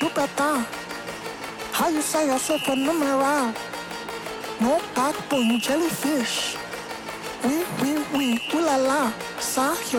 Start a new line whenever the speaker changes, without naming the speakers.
tout pétant. How you say yourself a numeral? No back pour une jellyfish. Oui, oui, oui, oulala, ça,